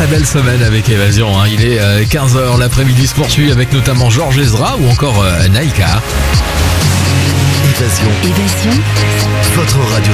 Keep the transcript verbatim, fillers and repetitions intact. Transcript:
très belle semaine avec Évasion. Hein. Il est euh, quinze heures, l'après-midi se poursuit avec notamment Georges Ezra ou encore euh, Naïka. Évasion. Évasion. Votre radio